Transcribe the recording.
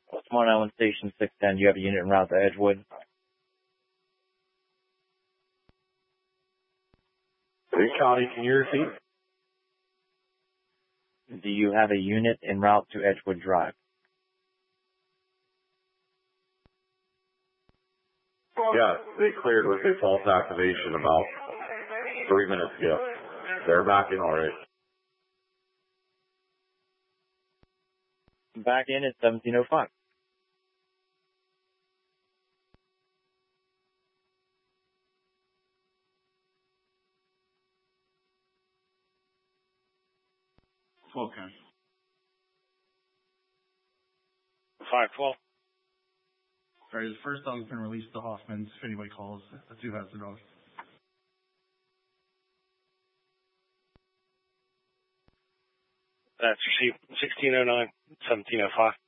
Baltimore Island Station 610, you have a unit en route to Edgewood. Lee County, can you repeat? Do you have a unit en route to Edgewood Drive? Yeah, they cleared with a false activation about 3 minutes ago. They're back in already. Back in at 1705. Okay. 512. All right, the first dog's been released to Hoffman's. If anybody calls, that's who has the dog. That's received 1609, 1705.